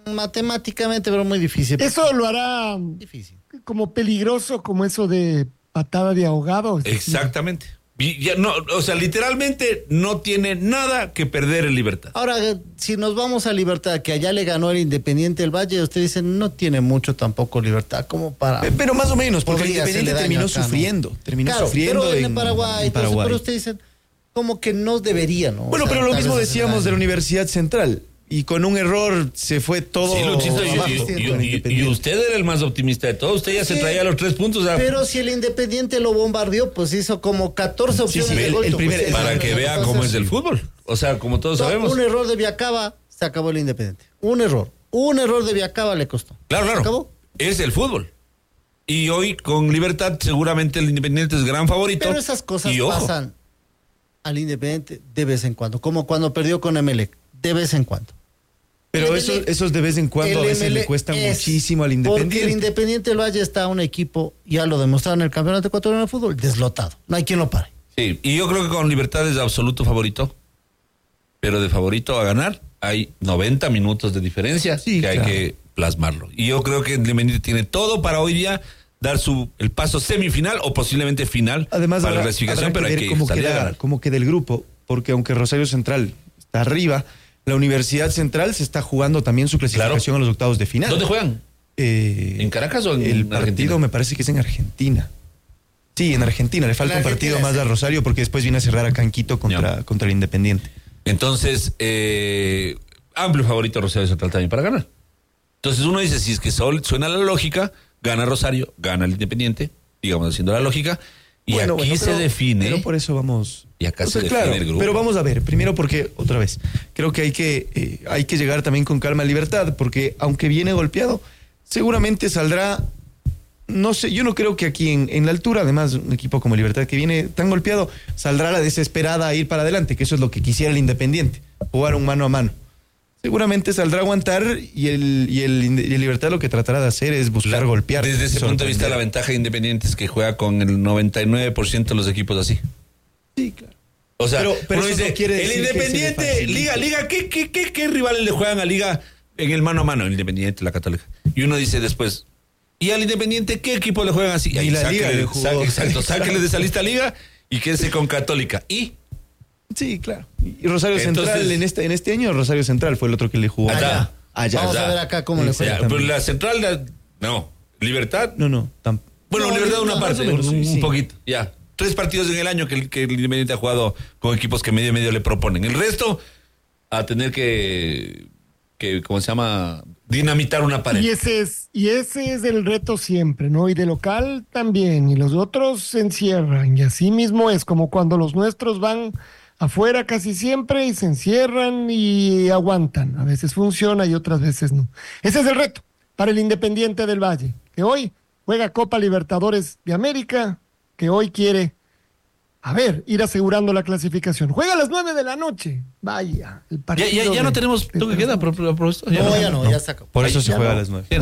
Matemáticamente, pero muy difícil. Eso lo hará Difícil. como peligroso, como eso de patada de ahogado. Exactamente. Y ya no, o sea, literalmente no tiene nada que perder en Libertad. Ahora, si nos vamos a Libertad, que allá le ganó el Independiente del Valle, usted dice, no tiene mucho tampoco Libertad, como para... Pero más o menos, porque el Podría Independiente hacerle terminó daño acá, ¿no? sufriendo. Terminó Claro, sufriendo pero en Paraguay. Paraguay. Pero ustedes dicen, como que no debería, ¿no? Bueno, O sea, pero lo tal mismo vez decíamos hace de la daño. Universidad Central. Y con un error se fue todo. Sí, Luchito, abajo con y Independiente. usted era el más optimista de todos. Usted ya se Sí, traía los 3 puntos. Pero si el Independiente lo bombardeó, pues hizo como 14 opciones sí, de el gol. primer- pues, para eso, que vea entonces, cómo es el fútbol. O sea, como todos sabemos. Un error de Viacaba, se acabó el Independiente. Un error de Viacaba le costó. Claro, ¿Se claro. acabó? Es el fútbol. Y hoy con Libertad seguramente el Independiente es gran favorito. Pero esas cosas Y ojo, pasan al Independiente de vez en cuando, como cuando perdió con Emelec, de vez en cuando. Pero El ML, esos de vez en cuando a veces ML le cuestan es muchísimo al Porque Independiente. el Independiente del Valle está un equipo, ya lo demostraron en el Campeonato Ecuatoriano de Fútbol, deslotado. No hay quien lo pare. sí, y yo creo que con Libertad es absoluto favorito. Pero de favorito a ganar hay 90 minutos de diferencia Sí, que claro. hay que plasmarlo. Y yo creo que el Independiente tiene todo para hoy día dar el paso semifinal o posiblemente final Además, para la habrá clasificación, pero que hay ver que salir a ganar. cómo queda el grupo, porque aunque Rosario Central está arriba, la Universidad Central se está jugando también su clasificación a los octavos de final. ¿Dónde juegan? ¿En Caracas o en el partido Argentina? me parece que es en Argentina. Sí, en Argentina. Le falta un partido más a Rosario porque después viene a cerrar acá en Quito contra el Independiente. Entonces, amplio favorito Rosario Central también para ganar. Entonces uno dice, si es que suena la lógica, gana Rosario, gana el Independiente, digamos haciendo la lógica, y Bueno, aquí se define. Pero por eso vamos. Y acá O sea, se define claro, el grupo. Pero vamos a ver, primero porque, otra vez, creo que hay que llegar también con calma a Libertad, porque aunque viene golpeado, seguramente saldrá. No sé, yo no creo que aquí en la altura, además, un equipo como Libertad que viene tan golpeado, saldrá la desesperada a ir para adelante, que eso es lo que quisiera el Independiente, jugar un mano a mano. Seguramente saldrá a aguantar y el Libertad lo que tratará de hacer es buscar golpear. Desde ese punto de vista, la sorprender. ventaja de Independiente es que juega con el 99% de los equipos así. Sí, claro. O sea, Pero uno eso dice, no quiere el decir que se Independiente, le facilite. Liga, ¿qué rivales le juegan a Liga en el mano a mano? El Independiente, la Católica. Y uno dice después, ¿y al Independiente qué equipo le juegan así? Y la Liga le jugó. Exacto, sáquenle de esa lista Liga y quédese con Católica. Y Sí, claro. Y Rosario Entonces- Central, en este año, Rosario Central fue el otro que le jugó. Allá. Vamos a ver acá cómo le fue. ya, pero la Central, no, Libertad. No. Bueno, No, Libertad una más parte, o menos, un sí. poquito, ya. 3 partidos en el año que el Independiente ha jugado con equipos que medio le proponen. El resto, a tener que ¿cómo se llama? Dinamitar una pared. Y ese es el reto siempre, ¿no? Y de local también, y los otros se encierran, y así mismo es como cuando los nuestros van afuera casi siempre y se encierran y aguantan. A veces funciona y otras veces no. Ese es el reto para el Independiente del Valle, que hoy juega Copa Libertadores de América, que hoy quiere, ir asegurando la clasificación. Juega a las 9 de la noche. Vaya, el partido. Ya no tenemos toque queda, profesor. Ya se acabó. Por eso se ya juega no. a las 9.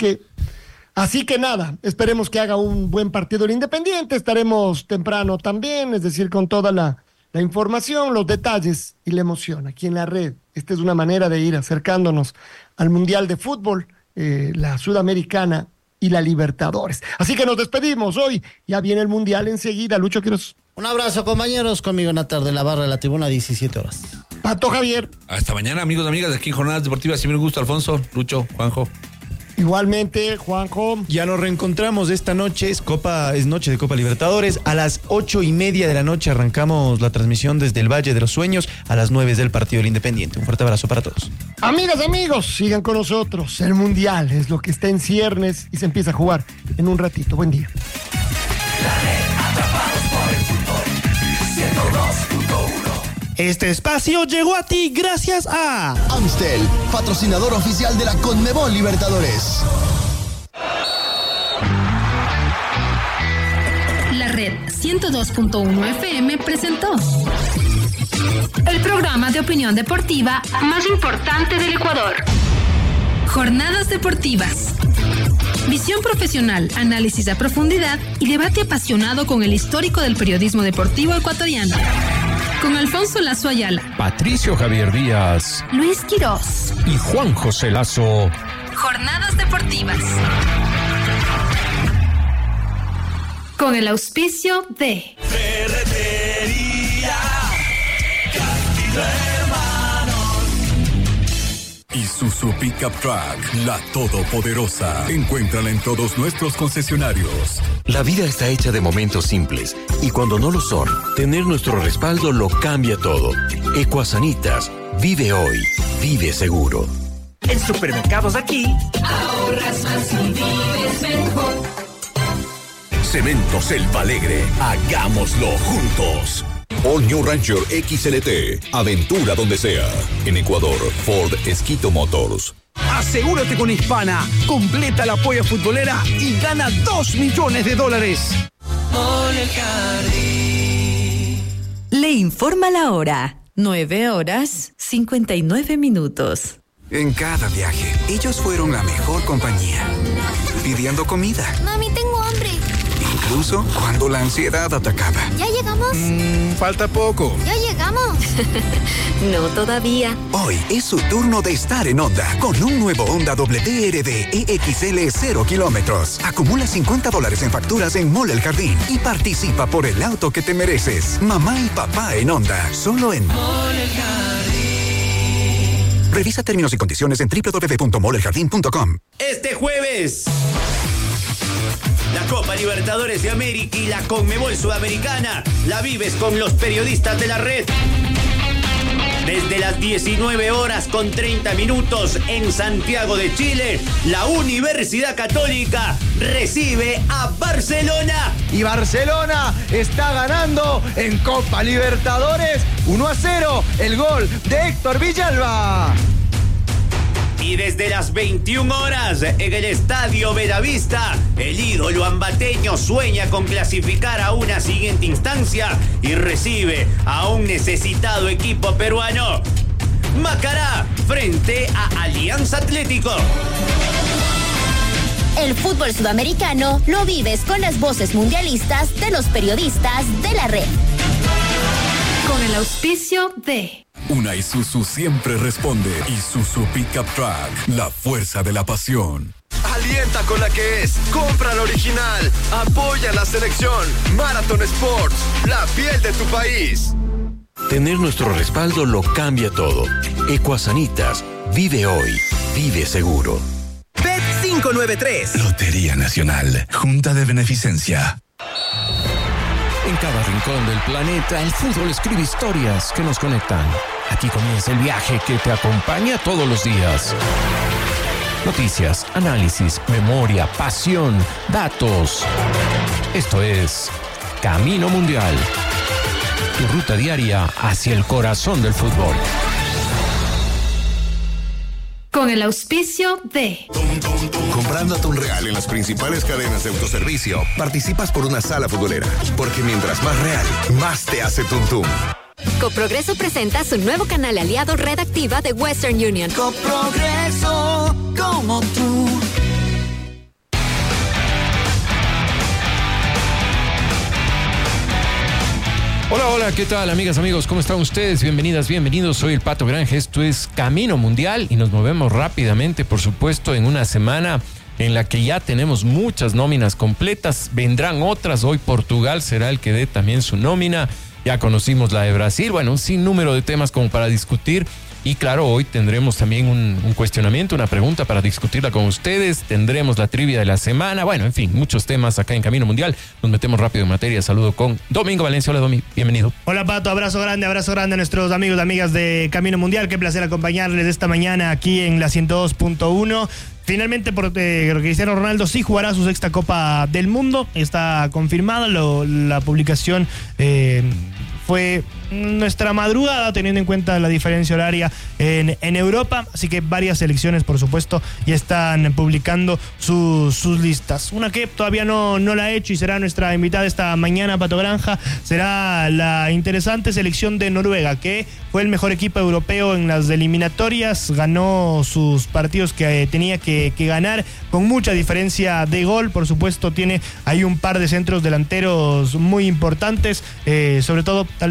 Así que nada, esperemos que haga un buen partido el Independiente, estaremos temprano también, es decir, con toda la información, los detalles y la emoción aquí en la red. Esta es una manera de ir acercándonos al Mundial de Fútbol, la Sudamericana y la Libertadores. Así que nos despedimos hoy, ya viene el Mundial enseguida. Lucho Quiroz. Un abrazo, compañeros, conmigo en la tarde, la barra de la tribuna, 17 horas. Pato Javier. Hasta mañana, amigos y amigas, aquí en Jornadas Deportivas. Siempre un gusto, Alfonso, Lucho, Juanjo. Igualmente, Juanjo. Ya nos reencontramos esta noche, es noche de Copa Libertadores. A las 8:30 de la noche arrancamos la transmisión desde el Valle de los Sueños, a las 9 del partido del Independiente. Un fuerte abrazo para todos. Amigas, amigos, sigan con nosotros. El Mundial es lo que está en ciernes y se empieza a jugar en un ratito. Buen día. Este espacio llegó a ti gracias a Amstel, patrocinador oficial de la Conmebol Libertadores. La red 102.1 FM presentó el programa de opinión deportiva más importante del Ecuador. Jornadas Deportivas. Visión profesional, análisis a profundidad y debate apasionado con el histórico del periodismo deportivo ecuatoriano. con Alfonso Lazo Ayala, Patricio Javier Díaz, Luis Quirós y Juan José Lazo. Jornadas deportivas. Con el auspicio de Ferretería Castillo Hermanos. Isuzu Pickup Truck, la todopoderosa. Encuéntrala en todos nuestros concesionarios. La vida está hecha de momentos simples y cuando no lo son, tener nuestro respaldo lo cambia todo. Ecuasanitas, vive hoy, vive seguro. En Supermercados Aquí, ahorras más y vives mejor. Cementos Selva Alegre, hagámoslo juntos. All New Ranger XLT, aventura donde sea. En Ecuador, Ford Esquito Motors. Asegúrate con Hispana, completa la polla futbolera y gana $2 millones. Le informa la hora, 9:59. En cada viaje, ellos fueron la mejor compañía. Pidiendo comida. Mami, tengo hambre. Incluso cuando la ansiedad atacaba. ¿Ya llegamos? Falta poco. ¿Ya llegamos? No todavía. Hoy es su turno de estar en Honda con un nuevo Honda WRD EXL 0 kilómetros. Acumula $50 en facturas en Mall El Jardín y participa por el auto que te mereces. Mamá y papá en Honda, solo en Mall El Jardín. Revisa términos y condiciones en www.molleljardin.com. Este jueves, la Copa Libertadores de América y la Conmebol Sudamericana la vives con los periodistas de la red. Desde las 19:30 en Santiago de Chile, la Universidad Católica recibe a Barcelona. Y Barcelona está ganando en Copa Libertadores 1-0, el gol de Héctor Villalba. Y desde las 21 horas en el Estadio Bellavista, el ídolo ambateño sueña con clasificar a una siguiente instancia y recibe a un necesitado equipo peruano. Macará frente a Alianza Atlético. El fútbol sudamericano lo vives con las voces mundialistas de los periodistas de la red. Con el auspicio de... Una Isuzu siempre responde. Isuzu Pickup Truck, la fuerza de la pasión. Alienta con la que es. Compra la original. Apoya la selección. Marathon Sports, la piel de tu país. Tener nuestro respaldo lo cambia todo. Ecuasanitas, vive hoy, vive seguro. Bet 593. Lotería Nacional, Junta de Beneficencia. En cada rincón del planeta, el fútbol escribe historias que nos conectan. Aquí comienza el viaje que te acompaña todos los días. Noticias, análisis, memoria, pasión, datos. Esto es Camino Mundial. Tu ruta diaria hacia el corazón del fútbol. Con el auspicio de... Comprando atún real en las principales cadenas de autoservicio, participas por una sala futbolera. Porque mientras más real, más te hace tuntum. Coprogreso presenta su nuevo canal aliado Red Activa de Western Union. Coprogreso, como tú. Hola, hola, ¿qué tal, amigas, amigos? ¿Cómo están ustedes? Bienvenidas, bienvenidos. Soy el Pato Granje. Esto es Camino Mundial y nos movemos rápidamente, por supuesto, en una semana en la que ya tenemos muchas nóminas completas. Vendrán otras. Hoy Portugal será el que dé también su nómina. Ya conocimos la de Brasil. Bueno, un sinnúmero de temas como para discutir. Y claro, hoy tendremos también un cuestionamiento, una pregunta para discutirla con ustedes. Tendremos la trivia de la semana. Bueno, en fin, muchos temas acá en Camino Mundial. Nos metemos rápido en materia. Saludo con Domingo Valencia. Hola, Domi. Bienvenido. Hola, Pato. Abrazo grande a nuestros amigos y amigas de Camino Mundial. Qué placer acompañarles esta mañana aquí en la 102.1. Finalmente, Cristiano Ronaldo sí jugará su sexta Copa del Mundo. Está confirmada. La publicación fue nuestra madrugada, teniendo en cuenta la diferencia horaria en Europa. Así que varias selecciones, por supuesto, ya están publicando sus listas. Una que todavía no la ha hecho y será nuestra invitada esta mañana, Pato Granja, será la interesante selección de Noruega, que fue el mejor equipo europeo en las eliminatorias. Ganó sus partidos que tenía que ganar con mucha diferencia de gol. Por supuesto, tiene ahí un par de centros delanteros muy importantes, sobre todo tal vez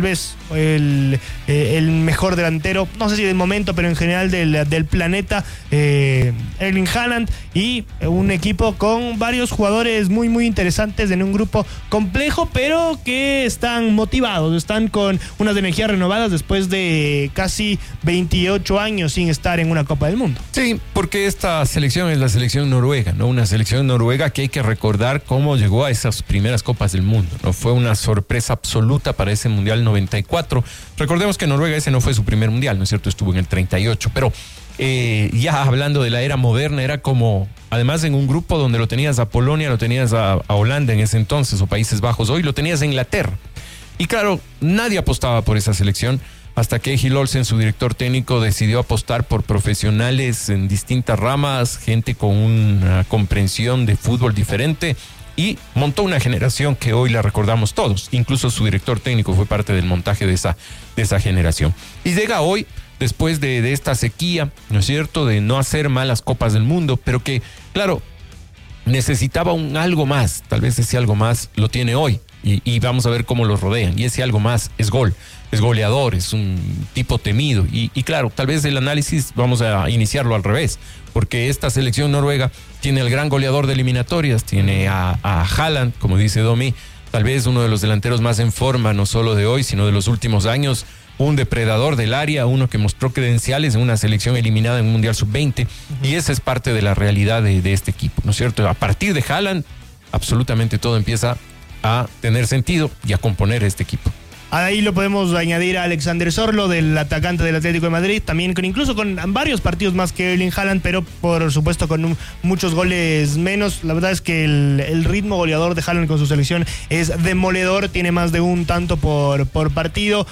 el mejor delantero, no sé si del momento, pero en general del planeta, Erling Haaland, y un equipo con varios jugadores muy muy interesantes en un grupo complejo, pero que están motivados, están con unas energías renovadas después de casi 28 años sin estar en una Copa del Mundo. Sí, porque esta selección es la selección noruega, ¿no? Una selección noruega que hay que recordar cómo llegó a esas primeras Copas del Mundo, ¿no? Fue una sorpresa absoluta para ese Mundial 94. Recordemos que Noruega ese no fue su primer Mundial, ¿no es cierto? Estuvo en el 38, pero ya hablando de la era moderna, era como, además en un grupo donde lo tenías a Polonia, lo tenías a Holanda en ese entonces, o Países Bajos, hoy lo tenías a Inglaterra. Y claro, nadie apostaba por esa selección hasta que Egil Olsen, su director técnico, decidió apostar por profesionales en distintas ramas, gente con una comprensión de fútbol diferente, y montó una generación que hoy la recordamos todos. Incluso su director técnico fue parte del montaje de esa generación. Y llega hoy, después de esta sequía, ¿no es cierto?, de no hacer malas Copas del Mundo, pero que, claro, necesitaba algo más. Tal vez ese algo más lo tiene hoy. Y vamos a ver cómo lo rodean. Y ese algo más es gol. Es goleador, es un tipo temido. Y claro, tal vez el análisis vamos a iniciarlo al revés. Porque esta selección noruega tiene al gran goleador de eliminatorias, tiene a Haaland, como dice Domi, tal vez uno de los delanteros más en forma, no solo de hoy, sino de los últimos años. Un depredador del área, uno que mostró credenciales en una selección eliminada en un Mundial Sub-20. Y esa es parte de la realidad de este equipo, ¿no es cierto? A partir de Haaland, absolutamente todo empieza a tener sentido y a componer este equipo. Ahí lo podemos añadir a Alexander Sorlo, del atacante del Atlético de Madrid, también incluso con varios partidos más que Erling Haaland, pero por supuesto con muchos goles menos. La verdad es que el ritmo goleador de Haaland con su selección es demoledor, tiene más de un tanto por partido,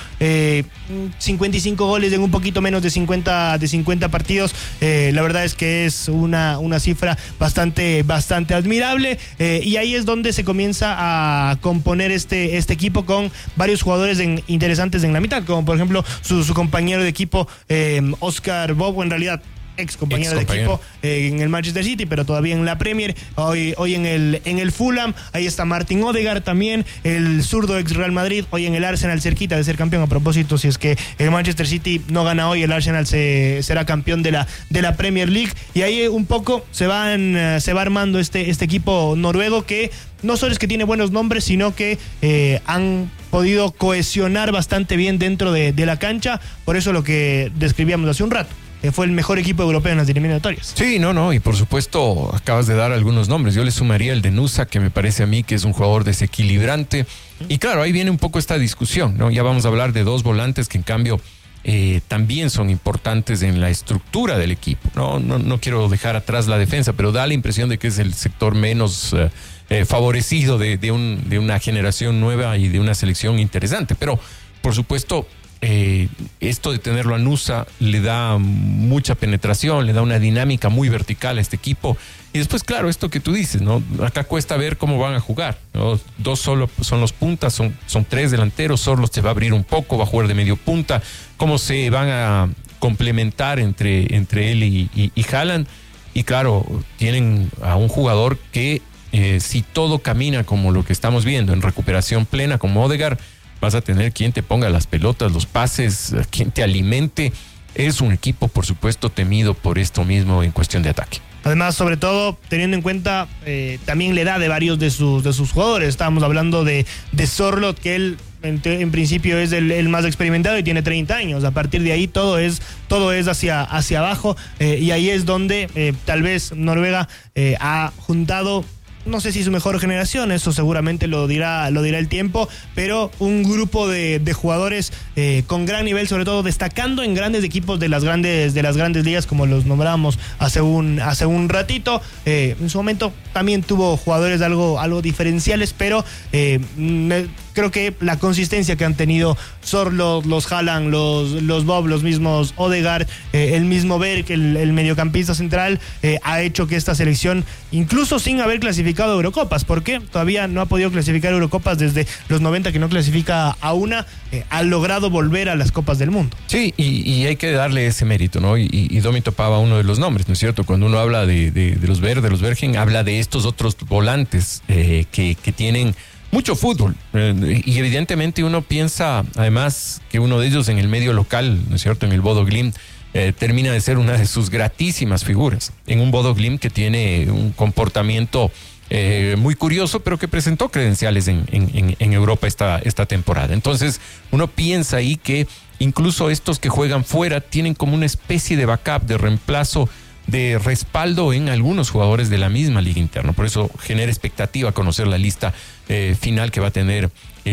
55 goles en un poquito menos de 50 partidos. La verdad es que es una cifra bastante admirable, y ahí es donde se comienza a componer este equipo con varios jugadores interesantes en la mitad, como por ejemplo su compañero de equipo, Oscar Bob, en realidad ex compañero de equipo en el Manchester City, pero todavía en la Premier, hoy en el Fulham. Ahí está Martin Odegaard también, el zurdo ex Real Madrid, hoy en el Arsenal, cerquita de ser campeón. A propósito, si es que el Manchester City no gana hoy, el Arsenal será campeón de la Premier League. Y ahí un poco se va armando este equipo noruego, que no solo es que tiene buenos nombres, sino que han podido cohesionar bastante bien dentro de la cancha. Por eso lo que describíamos hace un rato, fue el mejor equipo europeo en las eliminatorias. Sí, y por supuesto acabas de dar algunos nombres. Yo le sumaría el de Nusa, que me parece a mí que es un jugador desequilibrante. Y claro, ahí viene un poco esta discusión, ¿no? Ya vamos a hablar de dos volantes que en cambio también son importantes en la estructura del equipo. No quiero dejar atrás la defensa, pero da la impresión de que es el sector menos favorecido de una generación nueva y de una selección interesante. Pero, por supuesto, esto de tenerlo a Nusa le da mucha penetración, le da una dinámica muy vertical a este equipo. Y después, claro, esto que tú dices, ¿no? Acá cuesta ver cómo van a jugar, ¿no? Dos solo son los puntas, son tres delanteros. Sorlo se va a abrir un poco, va a jugar de medio punta. Cómo se van a complementar entre él y Haaland. Y claro, tienen a un jugador que si todo camina como lo que estamos viendo, en recuperación plena, como Odegaard, vas a tener quien te ponga las pelotas, los pases, quien te alimente. Es un equipo, por supuesto, temido por esto mismo en cuestión de ataque. Además, sobre todo, teniendo en cuenta también la edad de varios de sus jugadores. Estábamos hablando de Sorlo, que él en principio es el más experimentado y tiene 30 años. A partir de ahí todo es hacia abajo, y ahí es donde tal vez Noruega ha juntado, no sé si su mejor generación, eso seguramente lo dirá el tiempo, pero un grupo de jugadores con gran nivel, sobre todo destacando en grandes equipos de las grandes ligas, como los nombrábamos hace un ratito. En su momento también tuvo jugadores algo diferenciales, pero creo que la consistencia que han tenido Sorlo, los Haaland, los Bob, los mismos Odegaard, el mismo Berg, el mediocampista central, ha hecho que esta selección, incluso sin haber clasificado a Eurocopas, porque todavía no ha podido clasificar a Eurocopas desde los 90, que no clasifica a una, ha logrado volver a las Copas del Mundo. Sí, y hay que darle ese mérito, ¿no? Y Domi topaba uno de los nombres, ¿no es cierto? Cuando uno habla de los Bergen, habla de estos otros volantes que tienen mucho fútbol. Y evidentemente uno piensa, además, que uno de ellos en el medio local, ¿no es cierto?, en el Bodo Glimt, termina de ser una de sus gratísimas figuras. En un Bodo Glimt que tiene un comportamiento muy curioso, pero que presentó credenciales en Europa esta temporada. Entonces, uno piensa ahí que incluso estos que juegan fuera tienen como una especie de backup, de reemplazo, de respaldo en algunos jugadores de la misma liga interna. Por eso genera expectativa conocer la lista final que va a tener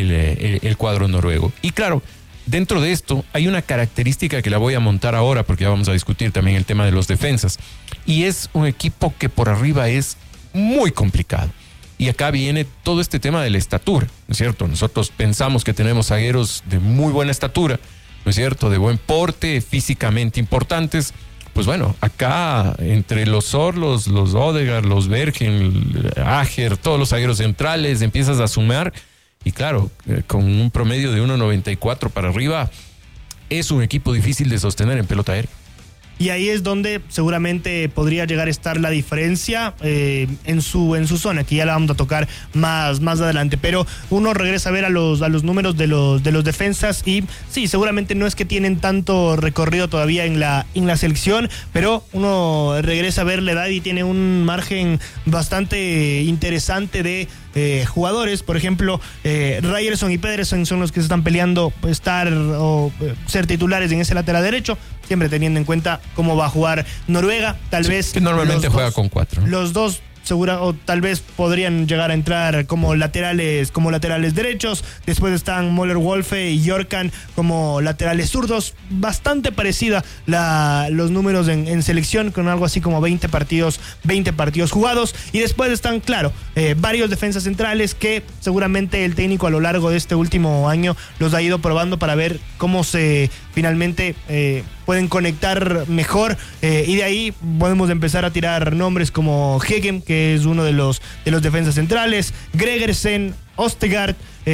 el cuadro noruego. Y claro, dentro de esto hay una característica que la voy a montar ahora, porque ya vamos a discutir también el tema de los defensas. Y es un equipo que por arriba es muy complicado. Y acá viene todo este tema de la estatura, ¿no es cierto? Nosotros pensamos que tenemos zagueros de muy buena estatura, ¿no es cierto?, de buen porte, físicamente importantes. Pues bueno, acá entre los Sorlos, los Odegaard, los Bergen, Ajer, todos los zagueros centrales, empiezas a sumar y claro, con un promedio de 1.94 para arriba, es un equipo difícil de sostener en pelota aérea. Y ahí es donde seguramente podría llegar a estar la diferencia en su zona, que ya la vamos a tocar más adelante. Pero uno regresa a ver a los números de los defensas y sí, seguramente no es que tienen tanto recorrido todavía en la selección, pero uno regresa a ver la edad y tiene un margen bastante interesante de jugadores. Por ejemplo, Ryerson y Pedersen son los que se están peleando estar o ser titulares en ese lateral derecho, siempre teniendo en cuenta cómo va a jugar Noruega. Tal vez que normalmente juega con 4, ¿no? Los dos segura, o tal vez podrían llegar a entrar como laterales derechos. Después están Möller Wolfe y Jorkan como laterales zurdos. Bastante parecida los números en selección, con algo así como 20 partidos jugados. Y después están, claro, varios defensas centrales que seguramente el técnico a lo largo de este último año los ha ido probando para ver cómo se finalmente pueden conectar mejor, y de ahí podemos empezar a tirar nombres como Hegem, que es uno de los defensas centrales, Gregersen, Ostegaard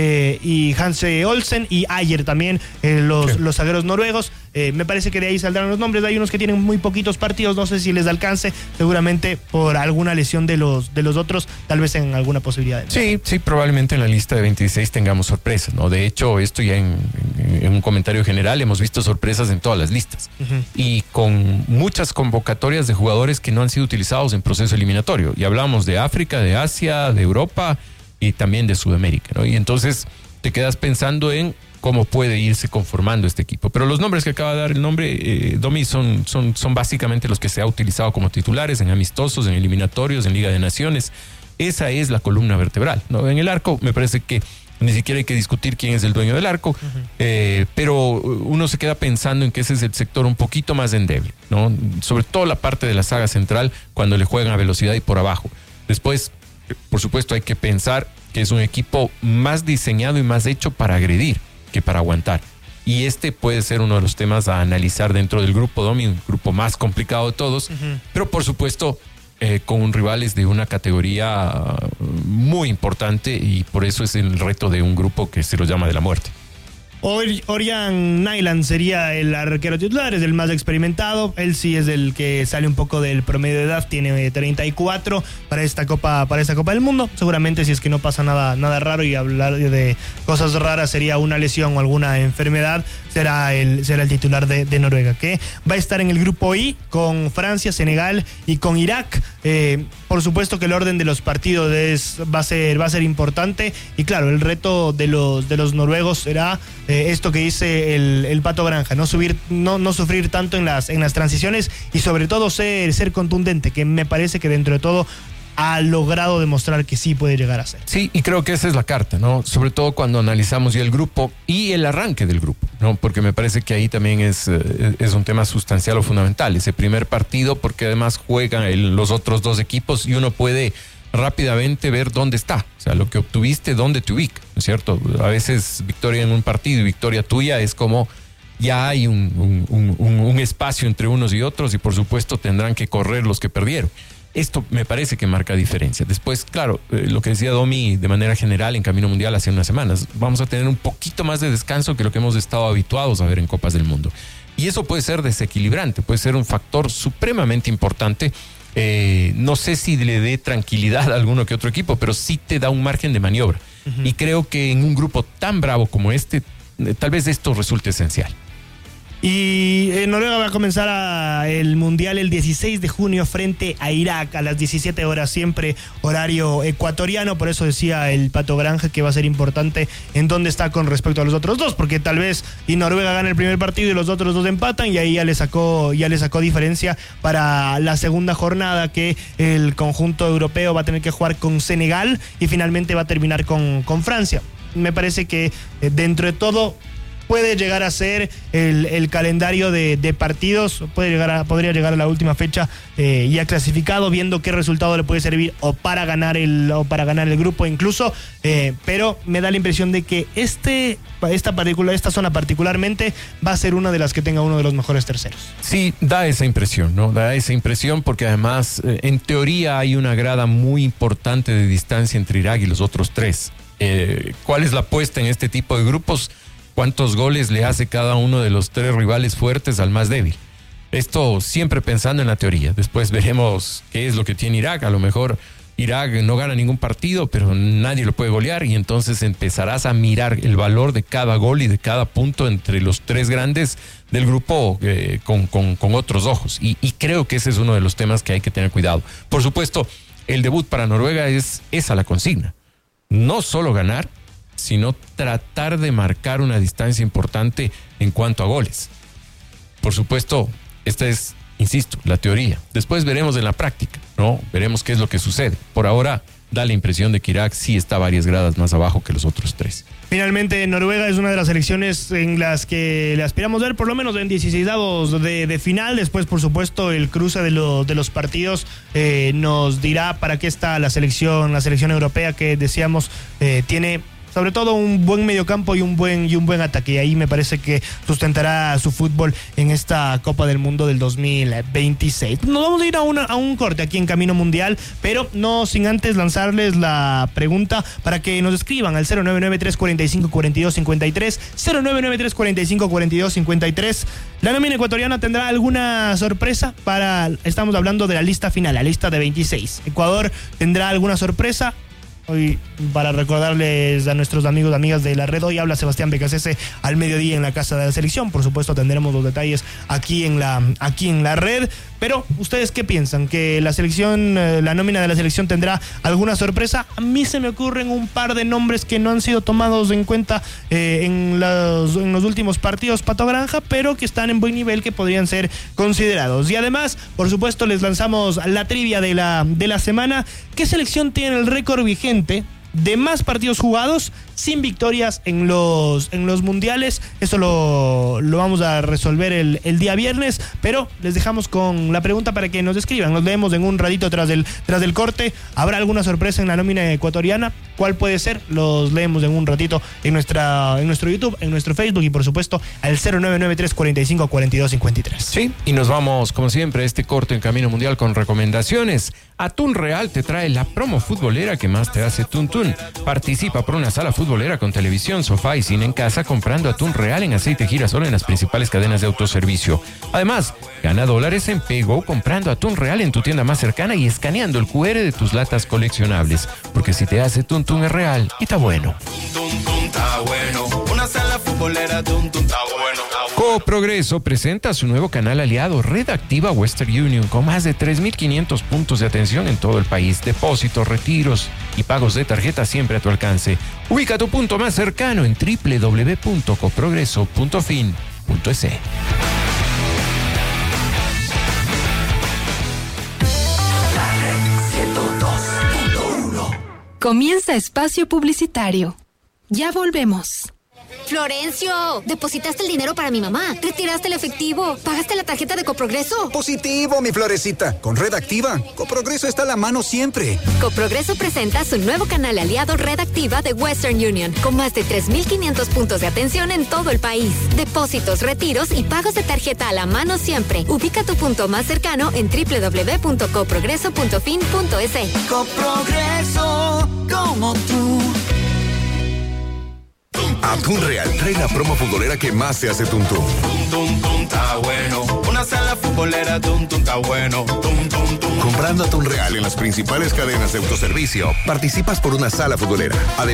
y Hanse Olsen y Ayer también, los zagueros noruegos. Me parece que de ahí saldrán los nombres. Hay unos que tienen muy poquitos partidos, no sé si les alcance, seguramente por alguna lesión de los otros, tal vez en alguna posibilidad. Sí, probablemente en la lista de 26 tengamos sorpresas, ¿no? De hecho, esto ya en un comentario general, hemos visto sorpresas en todas las listas. Uh-huh. Y con muchas convocatorias de jugadores que no han sido utilizados en proceso eliminatorio. Y hablamos de África, de Asia, de Europa y también de Sudamérica, ¿no? Y entonces te quedas pensando en cómo puede irse conformando este equipo. Pero los nombres que acaba de dar el nombre, Domi, son básicamente los que se ha utilizado como titulares en amistosos, en eliminatorios, en Liga de Naciones. Esa es la columna vertebral, ¿no? En el arco me parece que ni siquiera hay que discutir quién es el dueño del arco, uh-huh. Pero uno se queda pensando en que ese es el sector un poquito más endeble, ¿no? Sobre todo la parte de la saga central, cuando le juegan a velocidad y por abajo. Después, por supuesto, hay que pensar que es un equipo más diseñado y más hecho para agredir que para aguantar. Y este puede ser uno de los temas a analizar dentro del grupo Domi, un grupo más complicado de todos, uh-huh. Pero por supuesto con rivales de una categoría muy importante, y por eso es el reto de un grupo que se lo llama de la muerte. Orian Nyland sería el arquero titular, es el más experimentado. Él sí es el que sale un poco del promedio de edad, tiene 34 para esta Copa del Mundo. Seguramente, si es que no pasa nada raro, y hablar de cosas raras sería una lesión o alguna enfermedad, será el titular de Noruega, que va a estar en el grupo I con Francia, Senegal y con Irak. Por supuesto que el orden de los partidos va a ser importante, y claro, el reto de los noruegos será esto que dice el Pato Granja, no sufrir tanto en las transiciones, y sobre todo ser contundente, que me parece que dentro de todo ha logrado demostrar que sí puede llegar a ser. Sí, y creo que esa es la carta, ¿no? Sobre todo cuando analizamos ya el grupo y el arranque del grupo, ¿no? Porque me parece que ahí también es un tema sustancial o fundamental, ese primer partido, porque además juegan los otros dos equipos y uno puede rápidamente ver dónde está, o sea, lo que obtuviste, dónde te ubica, ¿no es cierto? A veces victoria en un partido y victoria tuya es como ya hay un espacio entre unos y otros, y por supuesto tendrán que correr los que perdieron. Esto me parece que marca diferencia. Después, claro, lo que decía Domi de manera general en Camino Mundial hace unas semanas, vamos a tener un poquito más de descanso que lo que hemos estado habituados a ver en Copas del Mundo. Y eso puede ser desequilibrante, puede ser un factor supremamente importante. No sé si le dé tranquilidad a alguno que otro equipo, pero sí te da un margen de maniobra. Y creo que en un grupo tan bravo como este, tal vez esto resulte esencial. Y Noruega va a comenzar el Mundial el 16 de junio frente a Irak a las 17 horas, siempre horario ecuatoriano. Por eso decía el Pato Granja que va a ser importante en dónde está con respecto a los otros dos, porque tal vez y Noruega gana el primer partido y los otros dos empatan, y ahí ya le sacó diferencia para la segunda jornada, que el conjunto europeo va a tener que jugar con Senegal y finalmente va a terminar con Francia. Me parece que dentro de todo puede llegar a ser el calendario de partidos, podría llegar a la última fecha ya clasificado, viendo qué resultado le puede servir o para ganar el grupo incluso, pero me da la impresión de que esta zona particularmente va a ser una de las que tenga uno de los mejores terceros. Sí, da esa impresión, ¿no? Da esa impresión porque además en teoría hay una grada muy importante de distancia entre Irak y los otros tres. ¿Cuál es la apuesta en este tipo de grupos? ¿Cuántos goles le hace cada uno de los tres rivales fuertes al más débil? Esto siempre pensando en la teoría. Después veremos qué es lo que tiene Irak. A lo mejor Irak no gana ningún partido, pero nadie lo puede golear, y entonces empezarás a mirar el valor de cada gol y de cada punto entre los tres grandes del grupo con otros ojos. Y creo que ese es uno de los temas que hay que tener cuidado. Por supuesto, el debut para Noruega es esa la consigna. No solo ganar, sino tratar de marcar una distancia importante en cuanto a goles. Por supuesto, esta es, insisto, la teoría. Después veremos en la práctica, ¿no? Veremos qué es lo que sucede. Por ahora da la impresión de que Irak sí está varias gradas más abajo que los otros tres. Finalmente, Noruega es una de las selecciones en las que le aspiramos a ver por lo menos en 16avos de final. Después, por supuesto, el cruce de los partidos nos dirá para qué está la selección europea, que decíamos tiene sobre todo un buen mediocampo y un buen ataque, y ahí me parece que sustentará su fútbol en esta Copa del Mundo del 2026. Nos vamos a ir a un corte aquí en Camino Mundial, pero no sin antes lanzarles la pregunta para que nos escriban al 099-345-4253, 099-345-4253. ¿La nómina ecuatoriana tendrá alguna sorpresa? Estamos hablando de la lista final, la lista de 26. ¿Ecuador tendrá alguna sorpresa? Hoy, para recordarles a nuestros amigos y amigas de la red, hoy habla Sebastián Becasese al mediodía en la Casa de la Selección. Por supuesto, tendremos los detalles aquí en la red. Pero, ¿ustedes qué piensan? ¿Que la nómina de la selección tendrá alguna sorpresa? A mí se me ocurren un par de nombres que no han sido tomados en cuenta en los últimos partidos, Pato Granja, pero que están en buen nivel, que podrían ser considerados. Y además, por supuesto, les lanzamos la trivia de la semana. ¿Qué selección tiene el récord vigente de más partidos jugados sin victorias en los mundiales? Eso lo vamos a resolver el día viernes, pero les dejamos con la pregunta para que nos escriban. Nos leemos en un ratito tras del corte. ¿Habrá alguna sorpresa en la nómina ecuatoriana? ¿Cuál puede ser? Los leemos en un ratito en nuestro YouTube, en nuestro Facebook, y por supuesto al 099-345-4253. Sí, y nos vamos como siempre a este corte en Camino Mundial con recomendaciones. Atún Real te trae la promo futbolera que más te hace tuntún. Participa por una sala futbolera con televisión, sofá y cine en casa comprando Atún Real en aceite girasol en las principales cadenas de autoservicio. Además, gana dólares en Paygo comprando Atún Real en tu tienda más cercana y escaneando el QR de tus latas coleccionables. Porque si te hace tuntún es real y está bueno. Una sala futbolera, está bueno. Coprogreso presenta su nuevo canal aliado Red Activa Western Union con más de 3.500 puntos de atención en todo el país. Depósitos, retiros y pagos de tarjeta siempre a tu alcance. Ubica tu punto más cercano en www.coprogreso.fin.es. Comienza espacio publicitario. Ya volvemos. Florencio, depositaste el dinero para mi mamá, retiraste el efectivo, pagaste la tarjeta de Coprogreso. Positivo, mi florecita. Con Red Activa, Coprogreso está a la mano siempre. Coprogreso presenta su nuevo canal aliado Red Activa de Western Union, con más de 3.500 puntos de atención en todo el país. Depósitos, retiros y pagos de tarjeta a la mano siempre. Ubica tu punto más cercano en www.coprogreso.fin.es. Coprogreso, como tú. Atún Real trae la promo futbolera que más te hace tuntún. Está bueno. Una sala futbolera, está bueno. Comprando Atún Real en las principales cadenas de autoservicio, participas por una sala futbolera. Además,